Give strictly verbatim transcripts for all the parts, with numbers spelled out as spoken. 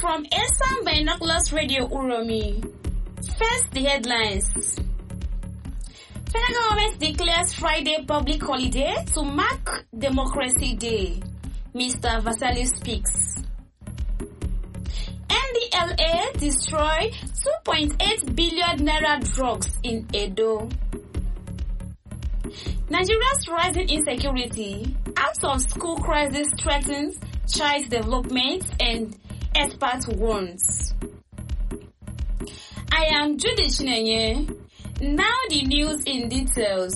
from Esan Binoculars Radio Uromi. First, the headlines. Federal government declares Friday public holiday to mark Democracy Day. Mister Vasaliu speaks. N D L A destroy two point eight billion naira drugs in Edo. Nigeria's rising insecurity, out of school crisis threatens child development and expert warns. I am Judy Chinenye. Now the news in details.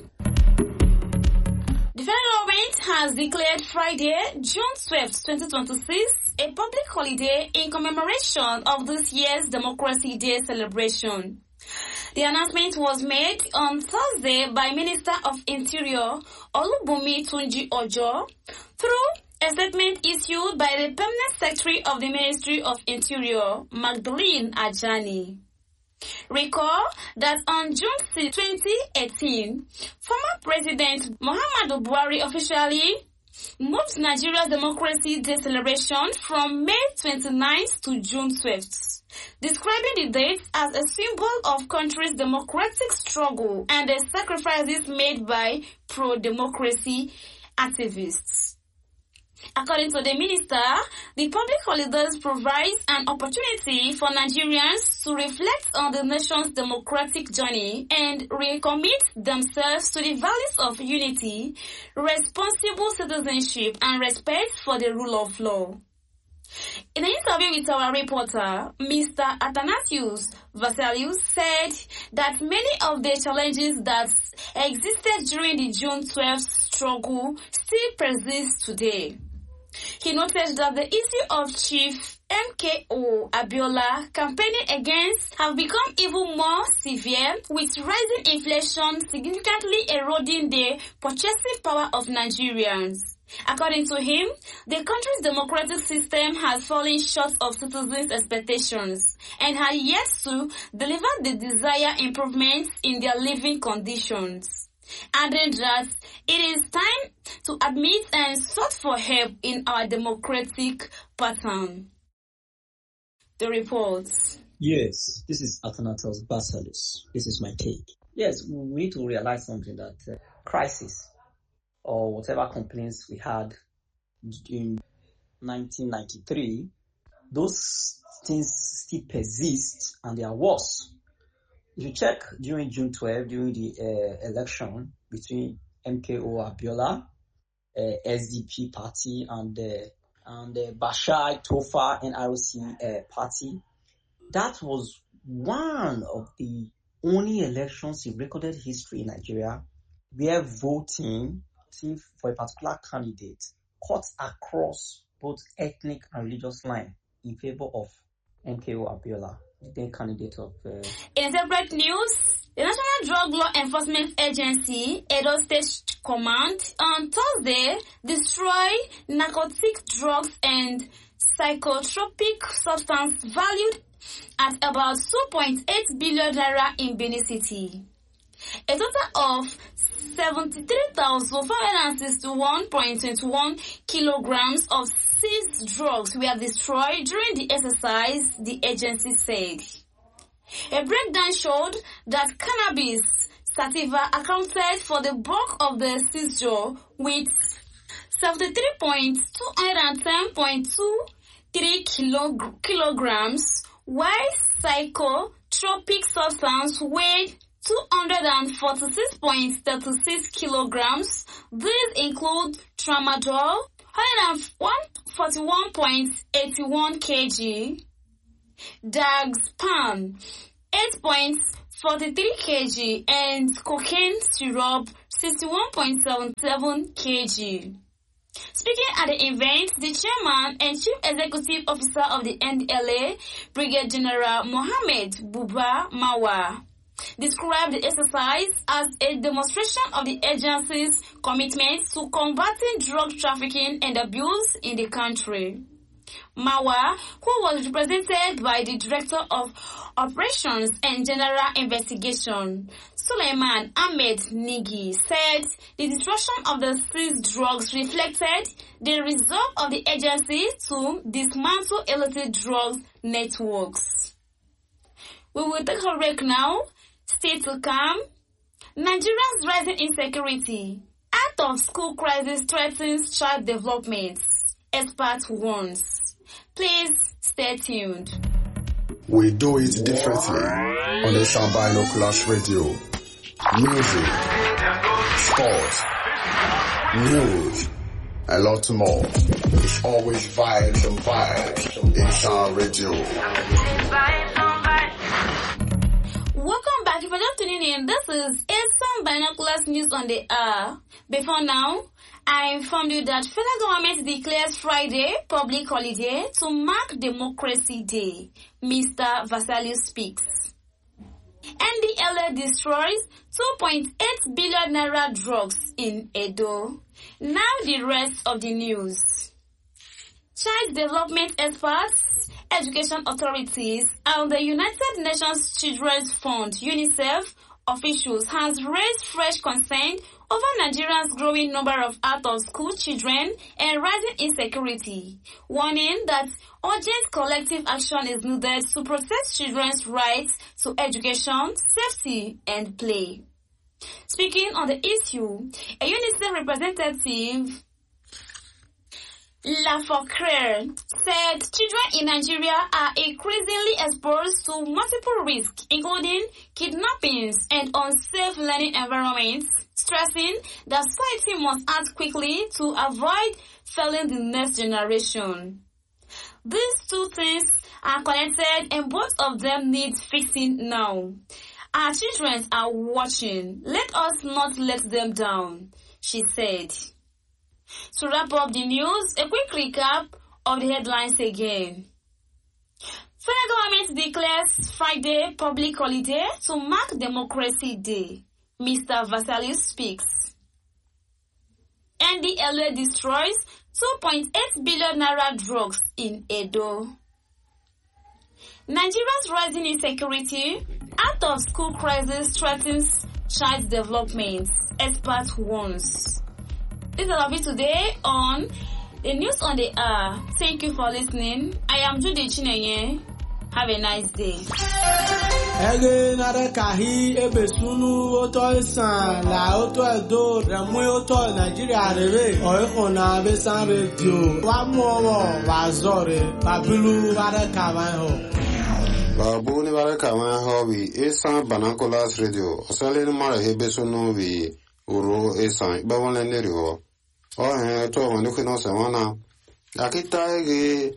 The federal government has declared Friday, June twelfth, twenty twenty-six, a public holiday in commemoration of this year's Democracy Day celebration. The announcement was made on Thursday by Minister of Interior Olubunmi Tunji Ojo through a statement issued by the Permanent Secretary of the Ministry of Interior, Magdalene Ajani. Recall that on June sixth, twenty eighteen, former President Muhammadu Buhari officially moved Nigeria's Democracy Day celebration from May twenty-ninth to June twelfth, describing the date as a symbol of country's democratic struggle and the sacrifices made by pro-democracy activists. According to the minister, the public holidays provides an opportunity for Nigerians to reflect on the nation's democratic journey and recommit themselves to the values of unity, responsible citizenship, and respect for the rule of law. In an interview with our reporter, Mister Athanasius Vasaliu said that many of the challenges that existed during the June twelfth struggle still persist today. He noted that the issue of Chief M K O Abiola campaigning against have become even more severe, with rising inflation significantly eroding the purchasing power of Nigerians. According to him, the country's democratic system has fallen short of citizens' expectations and has yet to deliver the desired improvements in their living conditions, adding that it is time to admit and sought for help in our democratic pattern. The reports. Yes, this is Athanasius Vasaliu. This is my take. Yes, we need to realize something, that uh, crisis or whatever complaints we had in nineteen ninety-three, those things still persist and they are worse. If you check during June twelfth, during the uh, election between M K O Abiola, uh, S D P party, and uh, and uh, Bashir Tofa N R C uh, party, that was one of the only elections in recorded history in Nigeria where voting for a particular candidate cuts across both ethnic and religious lines in favor of M K O Abiola, the then candidate of... Uh... In separate news, the National Drug Law Enforcement Agency, Edo State Command, on Thursday destroyed narcotic drugs and psychotropic substance valued at about two point eight billion naira in Benin City. A total of seventy-three thousand four hundred sixty-one point two one kilograms of seized drugs were destroyed during the exercise, the agency said. A breakdown showed that cannabis sativa accounted for the bulk of the seizure, with seventy-three thousand two hundred ten point two three kilo- kilograms, while psychotropic substance weighed two hundred forty-six point three six kilograms. These include tramadol, one hundred forty-one point eight one kilograms, Dagzpan, eight point four three kilograms, and cocaine syrup, sixty-one point seven seven kilograms. Speaking at the event, the chairman and chief executive officer of the N D L A, Brigadier General Mohammed Buba Mawa, described the exercise as a demonstration of the agency's commitment to combating drug trafficking and abuse in the country. Mawa, who was represented by the Director of Operations and General Investigation, Suleiman Ahmed Nigi, said the destruction of the seized drugs reflected the resolve of the agency to dismantle illicit drugs networks. We will take a break now. Stay to come. Nigeria's rising insecurity. Out of school crisis threatens child development. Expert warns. Please stay tuned. We do it differently on the Sound Binoculars Radio. Music, sports, news, a lot more. It's always vibes and vibes in Sound Radio. Welcome back. If you're just tuning in, this is Sound Binoculars News on the Air. Before now, I informed you that federal government declares Friday public holiday to mark Democracy Day. Mister Vassalli speaks. N D L A destroys two point eight billion naira drugs in Edo. Now the rest of the news. Child development experts, education authorities, and the United Nations Children's Fund (UNICEF) officials has raised fresh concern over Nigeria's growing number of out-of-school children and rising insecurity, warning that urgent collective action is needed to protect children's rights to education, safety, and play. Speaking on the issue, a UNICEF representative, Lafocre, said children in Nigeria are increasingly exposed to multiple risks, including kidnappings and unsafe learning environments, stressing that society must act quickly to avoid failing the next generation. These two things are connected and both of them need fixing now. Our children are watching. Let us not let them down, she said. To wrap up the news, a quick recap of the headlines again. Federal government declares Friday public holiday to mark Democracy Day. Mister Vassalli speaks. N D L A destroys two point eight billion naira drugs in Edo. Nigeria's rising insecurity, out of school crisis threatens child development, expert warns. This is all of it today on the News on the Air. Thank you for listening. I am Judy Chinenye. Have a nice day. Ege nare kahi ebe sunu oto isan la oto edo remu oto Nigeria rere oiko na besan radio wa mu owo wa zore babilu bare kawan ho babu ni bare kawan ho bi Sound Binoculars Radio osale ni mara hebe sunu bi uro isan ba won le neri ho o he to won ni kino se wona akita ege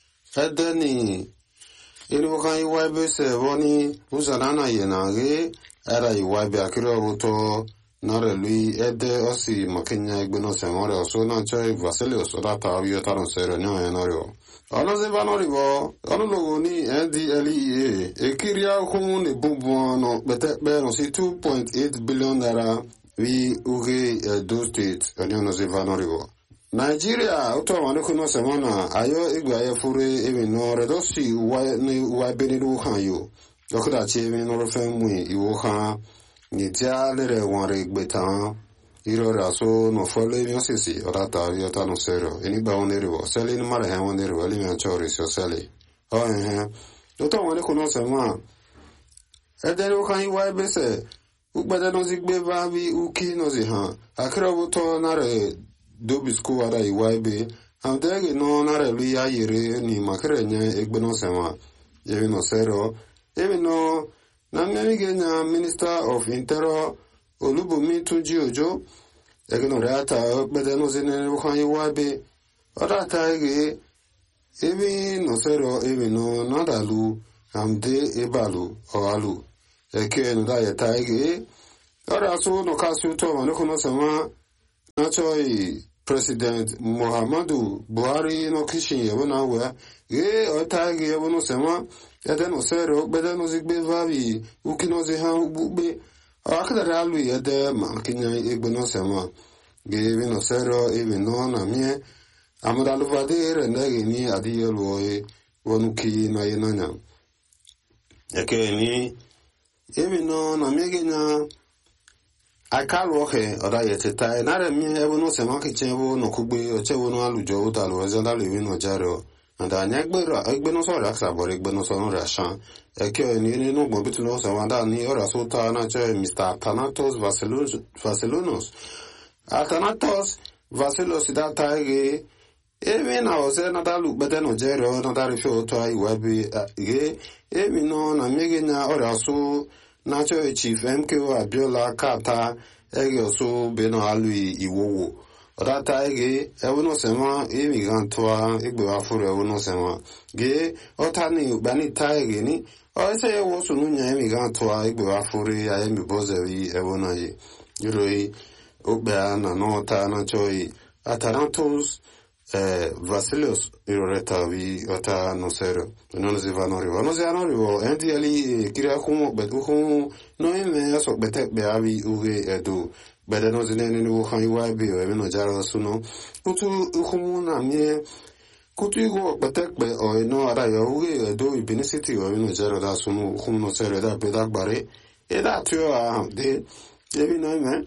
edeni Inu kan iwaibe se woni uzanana yenage era iwaibe akiro buto nare lui ede osi makenya igbeno se more oso na choi Vassalli oso data abiyo taron sero nyo enorio. Ono se vanori bo, ono logo ni N D L E A ekiria kun ne bumbu no bete be no si two point eight billion naira vi uge Edo State ono se vanori bo. Nigeria uto wanu kuno semana ayo igwe aye fure ewe no redosi uwa ni uwa beniru kan yo dokuda che mi no refe mu iwo kan ni dia lere wanre igbe tan iro raso no fole mi osisi orata yo tanu sero eni ba onere wo sele ni mara he onere wo li mi achori so sele o eh uto wanu kuno semana edere kan iwa bese ugbede no zigbe va vi uki no zi han akra buto nare Dobi school ada iwaibe amdege no nare lu ya yere ni makrenya egbeno sema yewe no sero yewe no na mmege nya Minister of Interior Olubumi Tunji Ojo ege no reata bede no zene kan iwaibe oda ta ege ewe no sero ewe no nadalu amde ebalu oalu eke no da yeta ege oda so no kasu to ma no kono sema nachoi President Muhammadu Buhari no kishin yebo na we ge otagi yebo no sema ede no sero bede no zigbe vavi ukino ze ha ubube akada alu ede ma kinya egbe no sema ge we no sero even no na mie Amadaluvade renegi ni adiyelwoe wonuki na yenanya. Eke ni ebi no na megenya akalwoke oda yeteta na re mi ebu no sema kichebu no kugbe ochebu no alujo utalo ezanda lewi no jaro anda nyagbero egbe no so raksa bore egbe no so no rashan eke ni ni no gbo bitu no so wanda ni ora sota na che Mister Thanatos Vasilos Vasilonos Athanatos Vasilos data ege ebi na ose na dalu bede no jero na dari fo to ai webi ge ebi no na megenya ora so na cho Chief M K O Abiola Kata ege oso be no alui iwowo odata ege ewu no sema emi gantoa egbe wa furu ewu no sema ge otani bani ta ege ni o ese ewu so nunya emi gantoa egbe wa furu ya emi bozewi ewu na ye yuroi ogbe na no ta na choi Atarantos eh Vasilios iroreta vi ota no sero no nos ivano rivo no se ano rivo endi ali kira kumo betu kumo no ime aso bete be avi uge edu bede no zine ni wo kan iwa bi o no jara suno kutu kumo na mie kutu igo bete be o no ara yo uge edu ibinicity o no jara da suno kumo no sero da be da gbare e da tio a de ebi no ime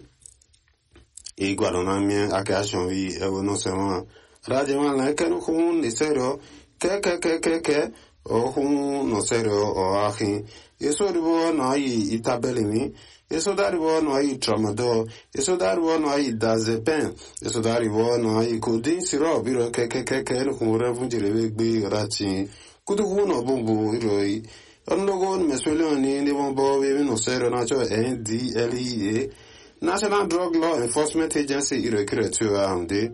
e guarda mie akashon vi e no sema Rajaman la que no hun ni serio que que que que que o hun no serio o ahi eso ribo no ai itabelimi eso daribo no ai tramadol eso daribo no ai dazepen eso daribo no ai kudin siro biro que que que que no hun revunjire gbe rati kudu hun no bumbu iroi onlogo me suelo ni ni bombo we no serio na cho N D L E A National Drug Law Enforcement Agency irokire tu amde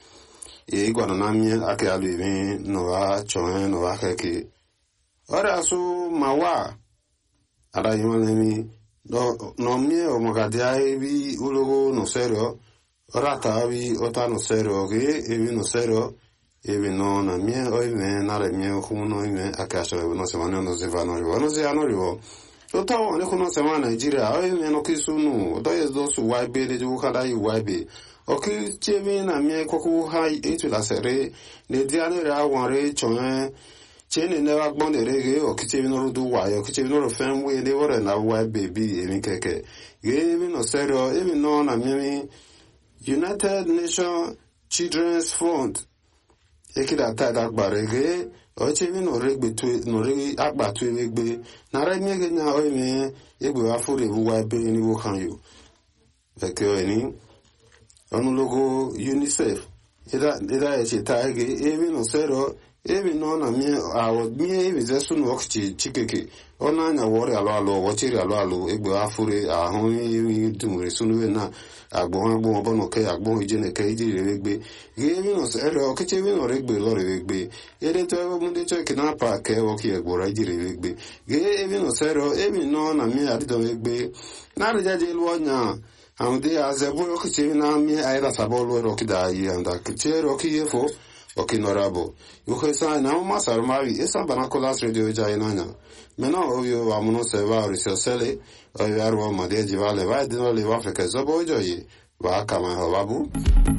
e guarda na mia ake aluvi no va choen no va keke ora su mawa ada yimani no no mie o magadia ebi ulogo no serio ora ta vi ota no serio ge ebi no serio ebi no na mie o ime na re mie o no ime akasho no se mano no se va no rivo no se ano rivo ota o ne kono se ma Nigeria o ime no kisunu do yes do su why be de ju kada yi why be oki chemi na mie koku ha itu la sere ne diane ra wanre chon chene ne wa gbon de rege oki chemi no du wa yo oki chemi no fem we de wore na wa baby emi keke ge mi no sero emi no na mie United Nations Children's Fund ekida ta da gbare ge o chemi no regbe tu no regi agba tu egbe na ra mi ge nya o mi egbe wa fure bu wa be ni wo kan yo veke o ni onu logo UNICEF ida ida e chita ge ebi no sero ebi no na mi awo mi ebi zesu no okchi chikeke ona nya wori alo alo wochiri alo alo egbe afure ahun mi dumure sunu na agbon agbon obo no ke agbon ijene ke ijire regbe ge ebi no sero okiche ebi no regbe lo regbe ere to ebo munde cho kina pa ke oki egbora ijire regbe ge ebi no sero ebi no na mi adido regbe na rejaje lo nya Amde azebo okiche na mi aira sabolo rokida yi anda kiche roki yefo okinorabo yuko sa na ma sarmari esa banakolas radio jainanya mena oyo amuno seva risosele oyo arwa madeji vale va dino le va feke zobo joyi va kama hababu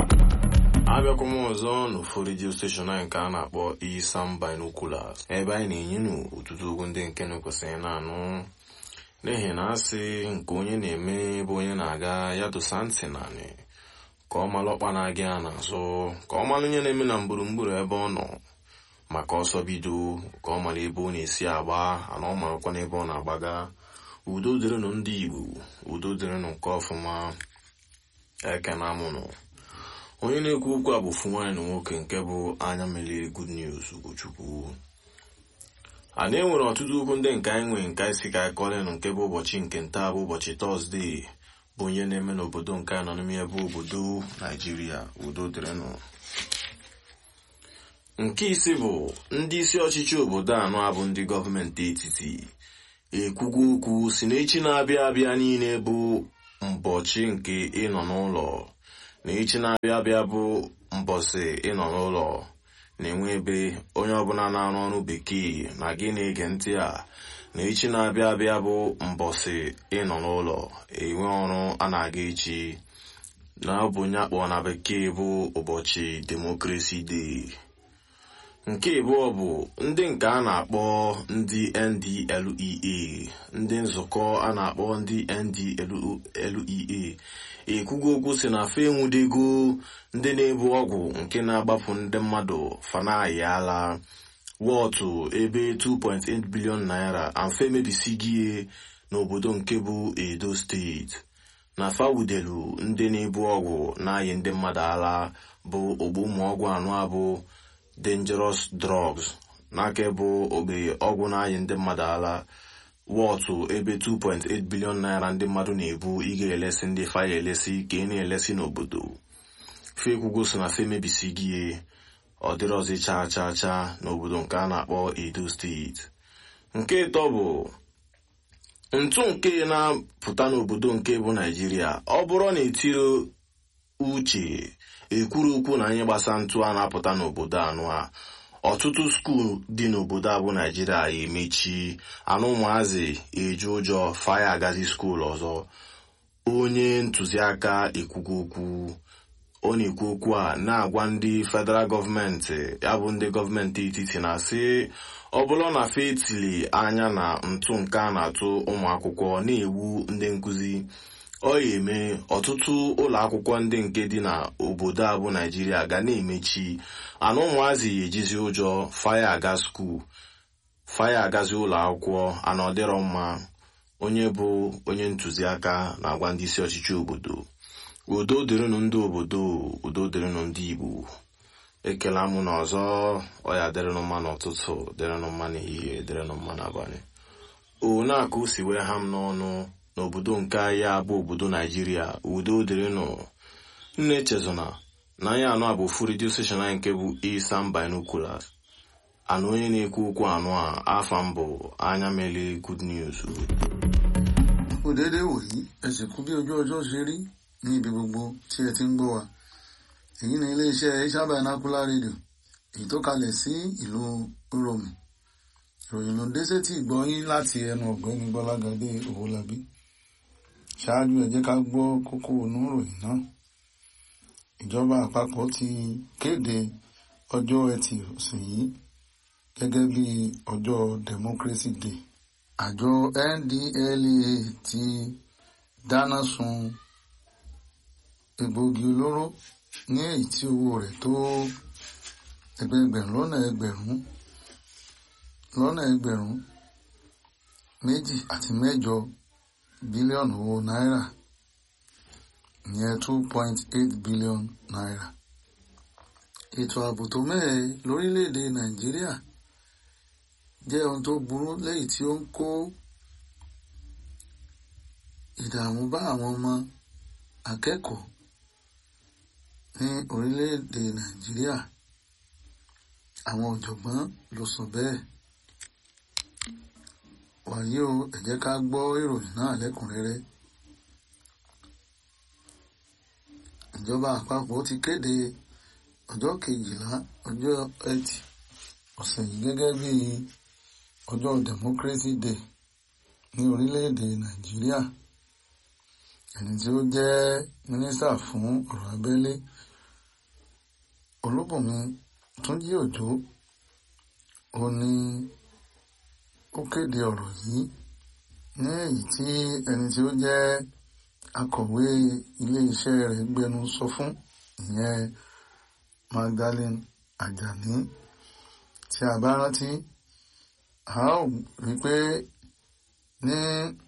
abịa kuma ọzọ n'ofu redio steshọn anyị nke a na-akpọ Isam Binoculars ebe anyị na-enye ụtụtụ ugwu ndị nke na-ekwesịghị na-anụ n'ihi na asị nke onye na-eme bụ onye na-aga ya dosa ntị naanị ka ọ malụ ọkpa na-aga ya n'azụ ka ọ malụ onye na-eme na mgburugburu ebe ọ nọ maka ọsọ bido ka ọ malụ ebe ọ na-esi agba ana ọ marakwa n'ebe ọ na-agbaga. Udo dịrịnụ ndị Igbo, udo dịrịnụ nke ọfụma. Eke na amụnụ onye na-ekwu okwu a bụ ofu nwaanyị na nwoke nke bụ anya mmiri Good News Ugochukwu. Anyị nwere ọtụtụ okwu ndị nke anyị nwere nke anyị si ka anyị kọrịnụ nke bụ ụbọchị nke nta bụ ụbọchị Tọzdee bụ onye na-eme n'obodo nke anyị nọ n'ime ebe obodo Naijiria. Udo dịrịnụ. Nke isi bụ ndị isi ọchịchị obodo anọ abụ ndị gọọmenti etiti ekwugo okwu si n'echi na-abịa abịa niile bụ mbọchị nke ịnọ n'ụlọ na echi na-abịa abịa bụ mbọsị ịnọ n'ụlọ na-enwe ebe onye ọbụla na-arụ ọrụ bekee na gị na-ege ntị a na echi na-abịa abịa bụ mbọsị ịnọ n'ụlọ enwe ọrụ a na-aga echi na ọ bụ onye akpọ na bekee bụ ụbọchị Democracy Day. Nke abụọ bụ ndị nke a na-akpọ ndị N D L E A, ndị nzukọ a na-akpọ ndị N D L E A ekwugo okwu si na fa enwudego ndị na-ebu ọgwụ nke na-agbapụ ndị mmadụ fanaghị ala wọtụ ebe two point eight billion naira amfe emebisigie n'obodo nke bụ Edo steeti na fawudelu ndị na-ebu ọgwụ na-ayị ndị mmadụ ala bụ ogbu ụmụ ọgwụ anụ abụ dangerous drugs n'aka bụ ogbe ọgwụ na-ayị ndị mmadụ ala wọtụ ebe two point eight billion naira ndị mmadụ na-ebu ị ga-elesi ndị faya elesi ka ị na-elesi n'obodo fekwugo so na fe mebisigie ọ dịrọzi chaa chaa chaa n'obodo nke a na-akpọ Edo steeti. Nke ịtọ bụ ntụ nke na-apụta n'obodo nke bụ Naijiria. Ọ bụrụ na etiri uche ekwuru okwu na ihe gbasa ntụ a na-apụta n'obodo anụ a, ọtụtụ skuul dị n'obodo a bụ Naijiria emechi, anụ ụmụazị eju ụjọ faya agazi skuul ọzọ. Onye ntụziaka ekwugo okwu, ọ na-ekwu okwu a na-agwa ndị federal gọọmenti ya bụ ndị gọọmenti etiti na-asị ọ bụrụ na fa etili anya na ntụ nke a na-atụ ụmụ akwụkwọ na-egbu ndị nkụzi, ọ ya eme ọtụtụ ụlọ akwụkwọ ndị nke dị na obodo a bụ Naijiria ga na-emechi, anụ ụmụazị ejizi ụjọ faya aga skuul faya agazi ụlọ akwụkwọ ana ọ dịrọ mma. Onye bụ onye ntụziaka na-agwa ndị isi ọchịchị obodo udo dịrịnụ ndị obodo, udo dịrịnụ ndị Igbo. Ekele amụ na ọzọ, ọ ya dịrịnụ mma n'ụtụtụ, dịrịnụ mma n'ehihie, dịrịnụ mma n'abalị. One a ka o si wee ha m n'ọnụ n'obodo nke ya bụ obodo Naijiria, udo dịrịnụ. Nne echezona na anyị anụ a bụ ofu redio station anyị nke bụ Isam Binoculars. Anụ onye na-ekwu okwu anụ a afa mbụ anya mele Good News. Òdèdè wòyí ẹsẹ̀ kú bí ojú ọjọ́ ṣe rí ní ibi gbogbo tí ẹ ti ń gbọ́ wa. Èyí ni iléeṣẹ́ Isam Binocular Radio èyí tó kalẹ̀ sí ìlú Uromi. Ìròyìn ló dé sétí ìgbọ́ yín láti ẹnu ọ̀gbẹ́ni Gbọ́lágadé Owólabí. Ṣáájú ẹ jẹ́ ká gbọ́ kókó inú ìròyìn náà. Ìjọba àpapọ̀ ti kéde ọjọ́ Ẹtì ọ̀sẹ̀ yìí gẹ́gẹ́ bí ọjọ́ Democracy Day. Àjọ N D L E A ti dáná sun egbògi olóró ní èyí tí owó rẹ̀ tó ẹgbẹ̀ẹgbẹ̀rún lọ́nà ẹgbẹ̀rún lọ́nà ẹgbẹ̀rún méjì àti mẹ́jọ bílíọ̀nù owó náírà, ìyẹn two point eight billion naira. Ètò ààbò tó mẹ́hẹ lórílẹ̀‐èdè Nàìjíríà jẹ́ ohun tó burú lẹ́yìn tí ó ń kó ìdààmú bá àwọn ọmọ akẹ́kọ̀ọ́ ní orílẹ̀‐èdè Nàìjíríà. Àwọn ọ̀jọ̀gbọ́n ló sọ bẹ́ẹ̀. Wàyí o, ẹ jẹ́ ká gbọ́ ìròyìn náà lẹ́kùnrẹ́rẹ́. Ìjọba àpapọ̀ ti kéde ọjọ́ kejìlá ọjọ́ Ẹtì ọ̀sẹ̀ yìí gẹ́gẹ́ bí ọjọ́ Democracy Day ní orílẹ̀-èdè Nàìjíríà. Ẹni tí ó jẹ́ mínísítà fún ọ̀rọ̀ abẹ́lé Olúbùnmi Túnjí Òjó ó ní ó kéde ọ̀rọ̀ yìí ní èyí tí ẹni tí ó jẹ́ akọ̀wé ilé-iṣẹ́ rẹ̀ gbẹnu sọ fún, ìyẹn Magdalene Ajani. Tí a bá rántí, a ó rí pé ní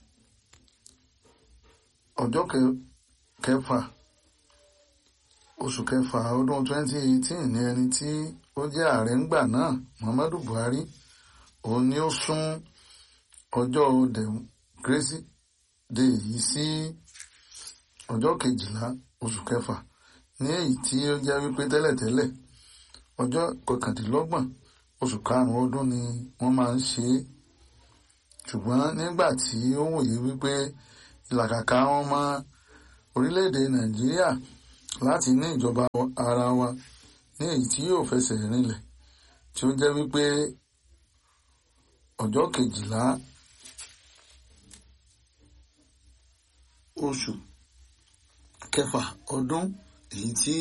ọjọ́ kẹfà oṣù kẹfà ọdún twenty eighteen ní ẹni tí ó jẹ́ ààrẹ ńgbà náà Muhammadu Buhari òun ni ó sún ọjọ́ Democracy Day yìí sí ọjọ́ kejìlá oṣù kẹfà, ní èyí tí ó jẹ́ wípé tẹ́lẹ̀tẹ́lẹ̀ ọjọ́ kọkàndínlọ́gbọ̀n oṣù karùn-ún ọdún ni wọ́n máa ń ṣe é. Ṣùgbọ́n nígbà tí ó wòye wípé ìlàkàkà wọn mọ orílẹ̀-èdè Nàìjíríà láti ní ìjọba ara wa ní èyí tí yóò fẹsẹ̀ rinlẹ̀, tí ó jẹ́ wípé ọjọ́ kejìlá oṣù kẹfà ọdún èyí tí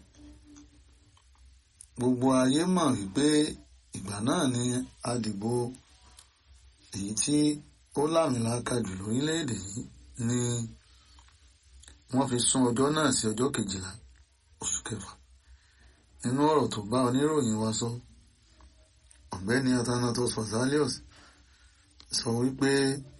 gbogbo ayé mọ̀ wípé ìgbà náà ni àdìbò èyí tí ó láàmìlàaka jù lórílẹ̀-èdè yìí ni wọ́n fi sún ọjọ́ náà sí ọjọ́ kejìlá oṣù kẹfà. Nínú ọ̀rọ̀ tó bá oníròyìn wa sọ, ọ̀gbẹ́ni Athanatos Fasalios sọ wípé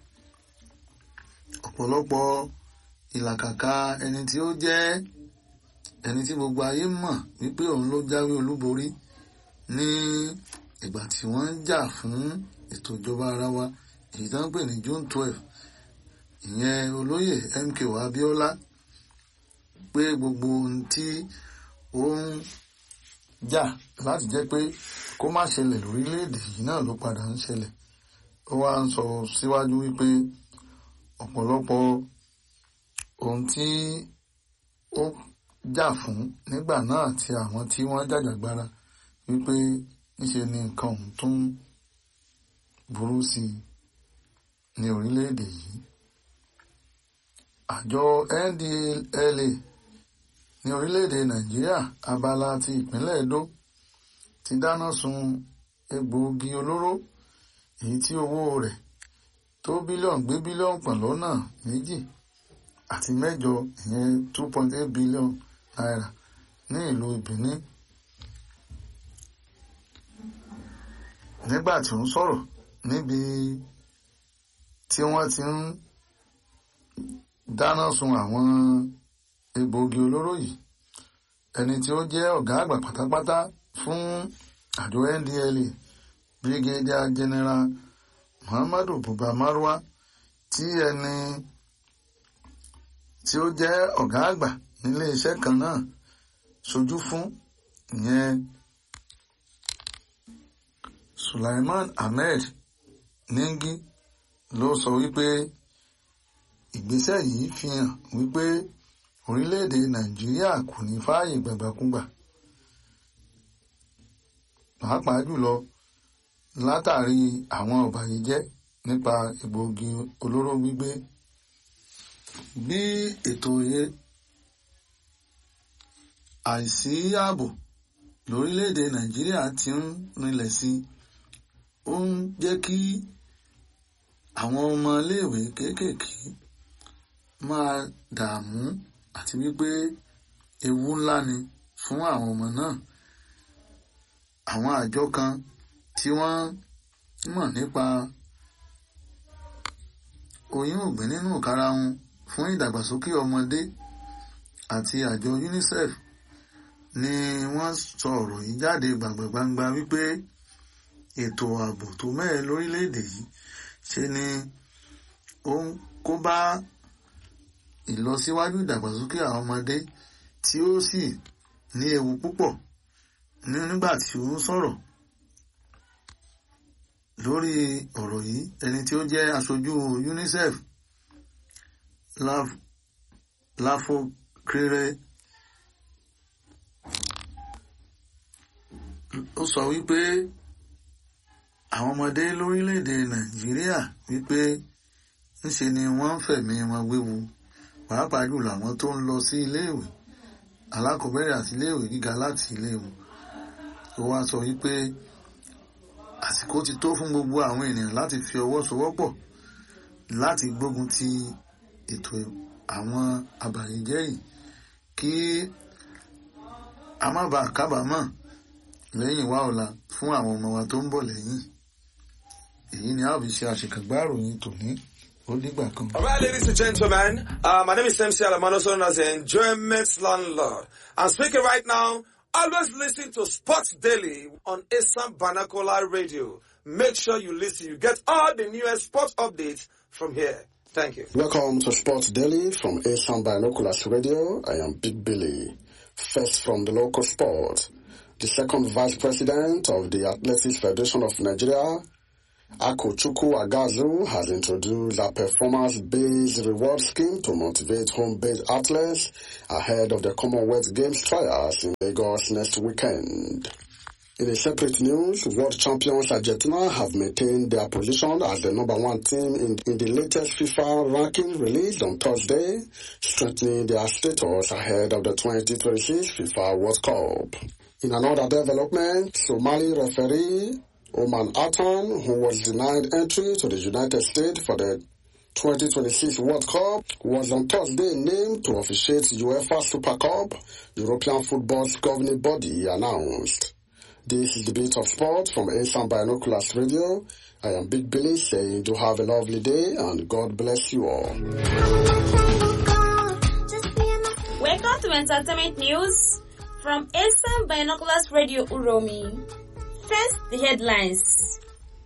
ọ̀pọ̀lọpọ̀ ìlàkàkà ẹni tí ó jẹ́ ẹni tí gbogbo ayé mọ̀ wípé òun ló jáwé olúborí ní ìgbà tí wọ́n ń jà fún ètò ìjọba ara wa èyí tó ń pè ní June twelve, ìyẹn olóyè M K O Abiola, pé gbogbo ohun tí ó ń jà láti jẹ́ pé kó má ṣẹlẹ̀ lórílẹ̀-èdè yìí náà ló padà ń ṣẹlẹ̀. Ó wá ń sọ síwájú wípé ọ̀pọ̀lọpọ̀ ohun tí ó jà fún nígbà náà àti àwọn tí wọ́n jàjàgbara wípé níṣe ni nǹkan ọ̀hún tún burú sí i ní orílẹ̀-èdè yìí. Àjọ N D L A ní orílẹ̀-èdè Nàìjíríà abala ti ìpínlẹ̀ Edo ti dáná sun egbòogi olóró èyí tí owó rẹ̀ tó bílíọ̀nù gbé bílíọ̀nù pọ̀ lọ́nà méjì àti mẹ́jọ ìyẹn two point eight billion naira ní ìlú Benin. Nígbà tí ó ń sọ̀rọ̀ níbi tí wọ́n ti ń dáná sun àwọn egbòogi olóró yìí, ẹni tí ó jẹ́ ọ̀gá àgbà pátápátá fún àjọ N D L A, Brigadier General Muhammadu Buba Marwa, tí ẹni tí ó jẹ́ ọ̀gá àgbà nílé iṣẹ́ kan náà ṣojú fún, ìyẹn Sulaiman Ahmed Ningi, ló sọ wípé ìgbésẹ̀ yìí fi hàn wípé orílẹ̀-èdè Nàìjíríà kò ní fààyè gbàgbàkúgbà, pàápàá jùlọ látàrí àwọn ọ̀bàyéjẹ́ nípa egbòogi olóró gbígbé. Bí ètò yẹ àìsí ààbò lórílẹ̀-èdè Nàìjíríà ti ń rinlẹ̀ sí, ó ń jẹ́ kí àwọn ọmọ iléèwé kéékèèké máa dààmú àti wípé ewu ńlá ni fún àwọn ọmọ náà. Àwọn àjọ kan tí wọ́n mọ̀ nípa oyún ògbìn nínú ìkarahun fún ìdàgbàsókè ọmọdé àti àjọ UNICEF ni wọ́n sọ ọ̀rọ̀ yìí jáde gbàngbàngbà wípé ètò ààbò tó mẹ́ẹ̀ lórílẹ̀-èdè yìí ṣe ni ó ń kó bá ìlọsíwájú ìdàgbàsókè àwọn ọmọdé tí ó sì ní ewu púpọ̀. Nígbà tí ó ń sọ̀rọ̀ lórí ọ̀rọ̀ yìí, ẹni tí ó jẹ́ aṣojú UNICEF Láfọkéré ó sọ wípé àwọn ọmọdé lórílẹ̀-èdè Nàìjíríà wípé ńṣe ni wọ́n ń fẹ̀mí wọn wéwu, pàápàá jùlọ àwọn tó ń lọ sí iléèwé alákọ̀ọ́bẹ̀rẹ̀ àti iléèwé gíga láti iléèwé. Ó wá sọ wípé àsìkò ti tó fún gbogbo àwọn ènìyàn láti fi ọwọ́ sowọ́pọ̀ láti gbógun ti ètò àwọn abàyéjẹ́ yìí kí a má bàa kábàámọ̀ lẹ́yìn wá ọ̀la fún àwọn ọmọ wa tó ń bọ̀ lẹ́yìn. Èyí ni a ó fi ṣe àṣekàgbá ìròyìn tòní. Ó dìgbà kan. All right, ladies and gentlemen, uh, my name is M C Alamano, known as the Enjoyment Landlord. I'm speaking right now. Always listen to Sports Daily on Asam Banakola Radio. Make sure you listen. You get all the newest sports updates from here. Thank you. Welcome to Sports Daily from Asam Binoculars Radio. I am Big Billy. First from the local sport. The second vice president of the Athletics Federation of Nigeria, Akochukwu Agazu, has introduced a performance-based reward scheme to motivate home-based athletes ahead of the Commonwealth Games trials in Lagos next weekend. In a separate news, world champions Argentina have maintained their position as the number one team in, in the latest FIFA ranking released on Thursday, strengthening their status ahead of the twenty twenty-six FIFA World Cup. In another development, Somali referee Oman Atan, who was denied entry to the United States for the twenty twenty-six World Cup, was on Thursday named to officiate UEFA Super Cup, European football's governing body announced. This is the Beat of Sport from Asian Binoculars Radio. I am Big Billy saying do have a lovely day and God bless you all. Welcome to Entertainment News from Asian Binoculars Radio Uromi. First, the headlines.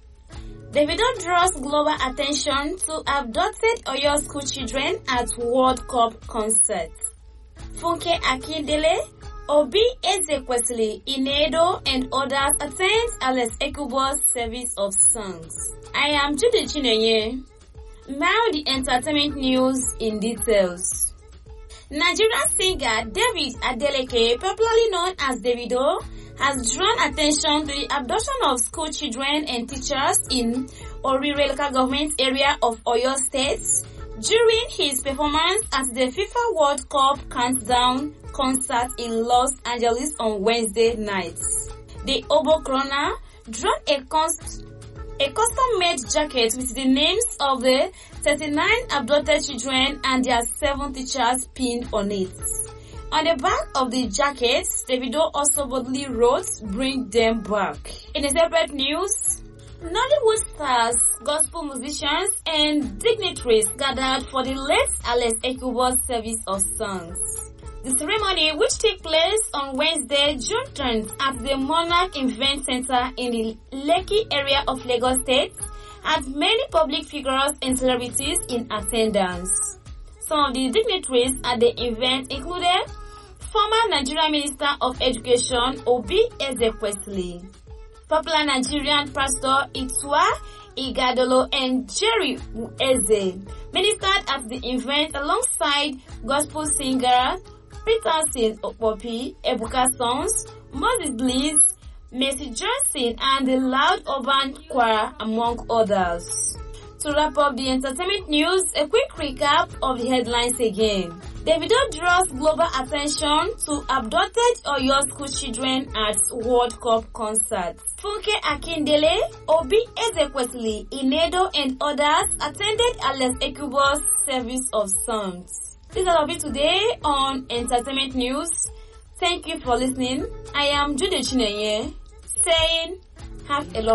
Davido draws global attention to abducted Oyo school children at World Cup concert. Funke Akindele, Obi Ezekwesili, Inedo, and others attend Alex Ekubo's service of songs. I am Judy Chinenye. Now the entertainment news in details. Nigerian singer David Adeleke, popularly known as Davido, has drawn attention to the abduction of school children and teachers in Orire local government area of Oyo State during his performance at the FIFA World Cup Countdown concert in Los Angeles on Wednesday night. The Obo Corona drawn a, const- a custom-made jacket with the names of the thirty-nine abducted children and their seven teachers pinned on it. On the back of the jacket, Davido also boldly wrote, "Bring them back." In a separate news, Nollywood stars, gospel musicians, and dignitaries gathered for the late Alex Ekubo's service of songs. The ceremony, which took place on Wednesday, June tenth, at the Monarch Event Center in the Lekki area of Lagos State, had many public figures and celebrities in attendance. Some of the dignitaries at the event included former Nigerian Minister of Education Obi Ezekwesili, popular Nigerian pastor Itua Igadolo, and Jerry Eze ministered at the event alongside gospel singer Peterson Opopi, Ebuka Sons, Moses Bliss, Mercy Johnson, and the Loud Urban Choir, among others. To wrap up the entertainment news, a quick recap of the headlines again. Davido draws global attention to abducted Oyo school children at World Cup concert. Funke Akindele, Obi Ezekwesili, Inedo, and others attended Alex Ekubo's service of songs. This is all of it today on Entertainment News. Thank you for listening. I am Judy Chinenye saying have a lovely